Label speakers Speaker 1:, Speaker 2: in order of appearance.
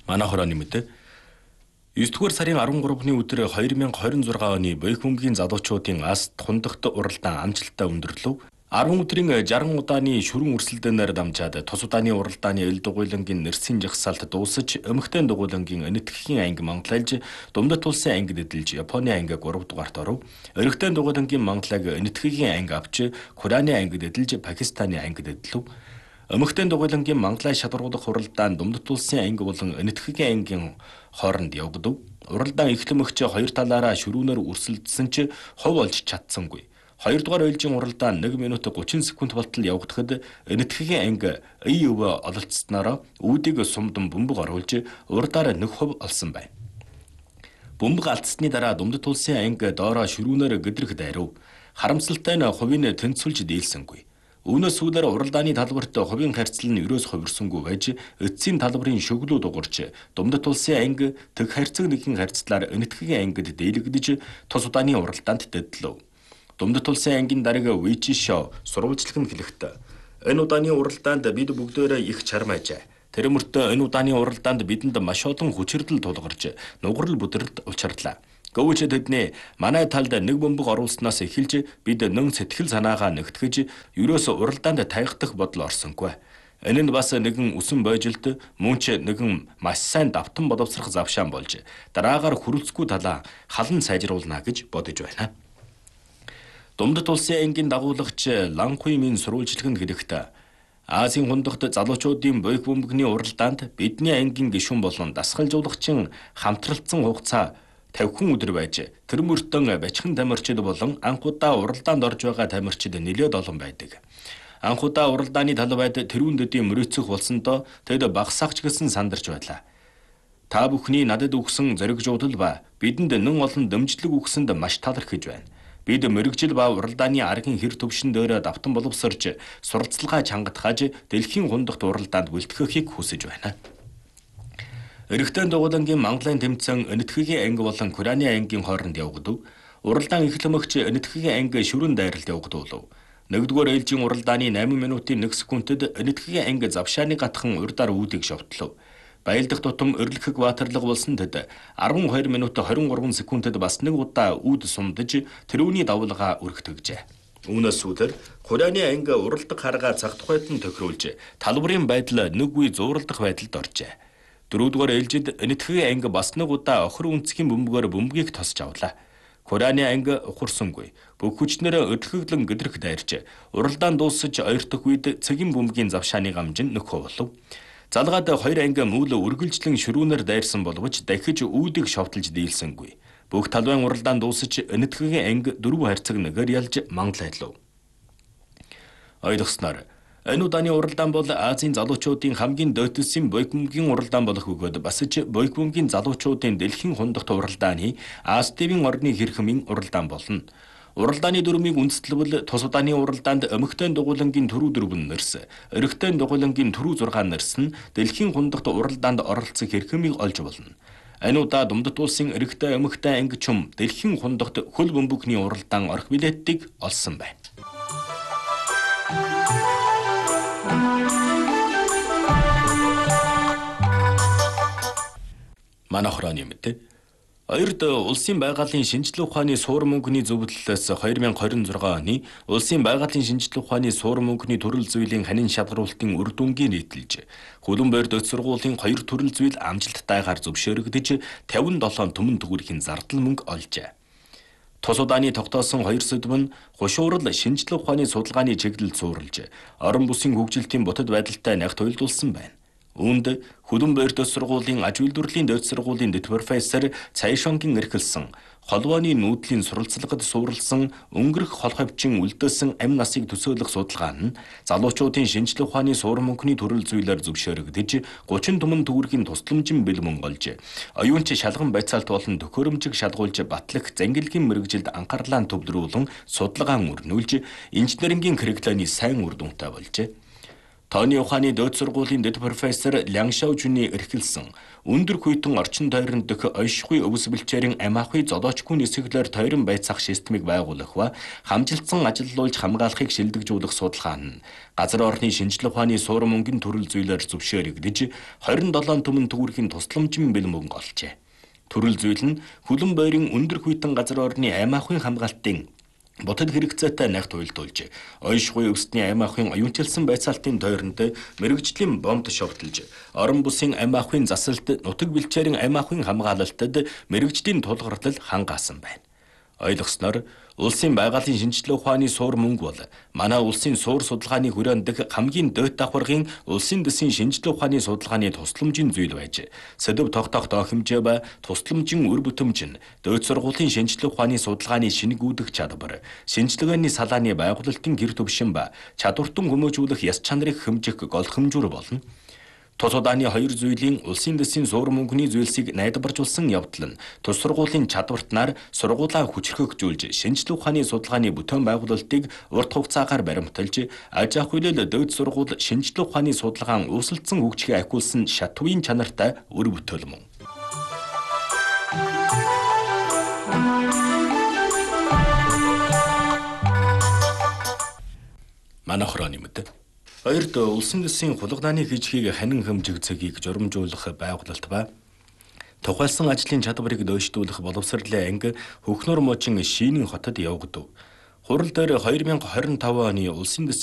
Speaker 1: Манай хорооны мэдээ 9-р сарын 13-ны өдөр 2026 оны Боёк бөмбөгийн залуучуудын Аст хундагт уралдаан амжилттай өндөрлөв. 10 өдрийн 60 удааны шүрэн өрсөлдөөнөөр дамжаад тус удааны уралдааны эл дугуйлангийн нэрсийн жагсаалт дуусаж эмэгтэй дугуйлангийн энэтхэгийн анги Монголайлж Думдат улсын ангид эдэлж Японы анги 3 дугаарт оров. Эрэгтэй дугуйлангийн Монголыг энэтхэгийн анги авч Кореаны ангид эдэлж Пакистаны ангид эдлэв. Эмэгтэй дугуйлангийн Монголыг шалгаруулах уралдаан Думдат улсын анги болон энэтхэгийн ангийн хооронд явагдав. Уралдаан эхлэмэгч хоёр талаараа шүрүүнээр өрсөлдсөн ч хов олж чадсангүй. 2 дугаар ээлжийн уралдаан 1 минут 30 секунд болтол явагдахад энэтхэгийн анги ив ололцсноор үүдийг сумдан бөмбөг оруулж урдаар нэг хов олсон байна. Бөмбөг алдсны дараа Думдат улсын анги доороо шүрүүнээр гэдрэх дайрав. Харамсалтай нь хувийн тэнцвэлж дийлсэнгүй. Үүнээс сүүлээр уралдааны талбарт хувийн харьцал нь ерөөс хувирсангүй байж эцсийн талбарын шөглөө дугуурч Думдат улсын анги тэг харьцаг нэгэн харьцлаар энэтхэгийн ангид дийлэгдэж тус удааны уралдаанд дэдлэв. Думдат улсын ангийн дарга Вичишо сурвалжлах нь хэлэхдээ энэ удааны уралдаанд бид бүгдээрээ их чармаажээ. Тэр мөртөө энэ удааны уралдаанд бидэнд маш олон хүчирдэл тулгарч нугарал бүдэрд учрлаа. Гэвч тэдний манай талд нэг бөмбөг оруулснаас эхэлж бид нэн сэтгэл санаагаа нэгтгэж ерөөс уралдаанд таягдах бодол орсонгүй. Энэ нь бас нэгэн үсэн бойжилт мөн ч нэгэн маш сайн давтан боловсрох завшаан болж дараагаар хүрэлцгүй талаа халан сайжруулна гэж бодож байна. Думдат улсын ангийн дагуулагч Ланхуймын сурвалжлаганд хэлэхдээ Азийн хундагт залуучуудын Боёк бөмбөгний уралдаанд бидний ангийн гишүүн болон дасгалжуулагчин хамтралцсан хугацаа 50 өдөр байж тэр мөртөө бачхан тамирчид болон анх удаа уралдаанд орж байгаа тамирчид нэлээд олон байдаг. Анх удаа уралдааны талбайд тэрүүн дэдийн мөрөөцөх болсондоо тэд багсаагч гэсэн сандарч байлаа. Та бүхний надад өгсөн зоригжуудал ба бидэнд нэн олон дэмжлэг өгсөнд маш талархаж байна. Бид мэрэгжил ба уралдааны аргын хэр төвшин дээр давтан боловсрч суралцлагаа чангатгаж дэлхийн хундагт уралдаанд бэлтгэхийг хүсэж байна. Эрэгтэй дугуйлангийн Монголын тэмцээн энэтхэгийн анги болон Кореаны ангийн хооронд явагдав. Уралдаан эхлэмэгч энэтхэгийн анги шүрэн дайралд явагдав. 1-р ээлжийн уралдааны 8 минутын 1 секундэд энэтхэгийн анги завшааны гатхан урдаар үүдийг шовтлов. Баялдах тутам өрлөхөг баатарлаг болсон тэд 12 минут 23 секундэд бас нэг удаа үүд сумдаж тэрүүний давлгаа өргөтгөжээ. Үүнээс сүүлээр Кореаны анги уралдах харгаа цаг тухайд нь тохируулж талбарын байдал нэг үе зууралдах байдалд оржээ. 4-р ээлжид энэтхэгийн анги бас нэг удаа охир үнцгийн бөмбөгөөр бөмбөгийг тосч авлаа. Кореаны анги ухарсангүй. Бүх хүчнээр өдөрхөглөн гэдрэх дайрч уралдаан дуусаж ойртох үед цэгийн бөмбөгийн завшааны гамж нь нөхөө болов. Залгаад 2 анги мөн үргэлжлэн шүрүүнээр дайрсан боловч дахиж үүдийг шовтолж дийлсэнгүй. Бүх талбайн уралдаан дуусаж энэтхэгийн анги 4 харьцаг нэгээр ялж Монгол айлав. Ойлгосноор энэ удааны уралдаан бол Азийн залуучуудын хамгийн дөтөлсөн Боёк бөмбөгийн уралдаан болох бөгөөд бас ч Боёк бөмбөгийн залуучуудын дэлхийн хундагт уралдааны Астивын орны хэрхмийн уралдаан болно. Уралдааны дүрмийг үндэслэвэл тус удааны уралдаанд эмэгтэй дугуйлангийн түрүү 4 нэрс, эрэгтэй дугуйлангийн түрүү 6 нэрс нь дэлхийн хундагт уралдаанд оролцох хэрхмийг олж болно. Энэ удаа Думдат улсын эрэгтэй эмэгтэй ангичм дэлхийн хундагт хөл бөмбөгний уралдаан орох билетийг олсон байна. Манай хорооны мэдээ. Хоёрд улсын байгалийн шинжилгээ ухааны суур мөнгөний зөвлөлөөс 2026 оны улсын байгалийн шинжилгээ ухааны суур мөнгөний төрөл зүйлийн ханин шалгаруулалтын үр дүнгийн нийтэлж Хөлбөмбөр дэд сургуулийн 2 төрөл зүйл амжилттайгаар зөвшөөрөгдөж 57 төмөн төгрөгийн зардал мөнгө олжээ. Тус удааны тогтоосон 2 сэдв нь хушуурал шинжилгээ ухааны судалгааны чиглэл зуурлж орон бүсийн хөгжилтийн бутад байдалтай нягт уялдуулсан байна. Үүнд Хөлбөмбөр дэд сургуулийн аж үйлдвэрлэлийн дэд сургуулийн дэд профессор Цайшонгийн эрхэлсэн холбооны нүүдлийн суралцлагад суурилсан өнгөрөх хол хавчин үлдээсэн амь насыг төсөөлөх судалгаа нь залуучуудын шинжилгээ ухааны суур мөнгөний төрөл зүйлээр зөвшөөрөгдөж 30 төмөн төгрөгийн тусламжин бэлмэн олж оюунч шалган байцаалт болон төхөөрөмжийг шалгуулж батлах зангилгийн мэрэгжилд анхаарлаа төвлөрүүлэн судалгаан өрнүүлж инженерингийн curriculum-ы сайн үр дүнтэй болжээ. Тооны ухааны дээд сургуулийн дэд профессор Лянгшау Жүний эрхэлсэн өндөр хүйтэн орчин тойрон дэх ойшгүй өвс бэлчээрийн амиахуй зодоочгүй нисэглэр тойрон байцаах системийг байгуулах ба хамжилтсан ажилуулж хамгаалахыг шилдэгжүүлэх судалгаа нь газар орны шинжлэх ухааны суурин мөнгөний төрөл зүйлээр зөвшөөрөгдөж 27 түмэн төгрөгийн тусламжийн бэлэн мөнгө олжээ. Төрөл зүйл нь хөлөн бойрын өндөр хүйтэн газар орны амиахуйн хамгаалтын Ботод хэрэгцээтэй найхт уйлдуулж, ойшгүй өвсдний амиахуйн оюунчилсан байцаалтын тойронд мэрэгжлийн бомб шовтолж, орон бусын амиахуйн засалт, нутаг бэлчээрийн амиахуйн хамгаалалтад мэрэгжлийн тулгуурлал хангаасан байна. Ойлгосноор улсын байгалийн шинжлэх ухааны суур мөнгө бол манай улсын суур судалгааны хүрээнд дэх хамгийн дээд давхаргын улсын дэсийн шинжлэх ухааны судалгааны тусламжийн зүйл байж, сэдэв тогтоох доо хэмжээ ба тусламжийн үр бүтэмж нь дээд сургуулийн шинжлэх ухааны судалгааны шингүүдэх чадвар, шинжилгээний салааны байгуулалтын гэр түвшин ба чадвартан хүмүүжүүлэх яс чанарыг хэмжих гол хэмжүүр болно. Тус удааны хоёр зүйлийн улсын дэсийн суур мөнгөний зүйлсийг найдваржуулсан явдал нь тус сургуулийн чадвартнаар сургуулаа хүчрхэгжүүлж, шинжлэх ухааны судалгааны бүтээн байгуулалтыг урт хугацаагаар баримталж, аж ахуй хөлөл дээд сургууль шинжлэх ухааны судалгаан үүсэлцэн хөгжихийг ахиулсан шат хувийн чанартай үр бүтээл мөн. Манайх хорооны мэд. Хоёрд улсын дэсийн хулгайлааны хижгийг ханин хэмжих цагийг журамжуулах байгуулалт ба тухайлсан ажлын чадварыг дөйшдүүлэх боловсролын анги Хөхнөр мужийн Шийнэн хотод явагдав. Хурал дээр 2025 оны улсын дэсийн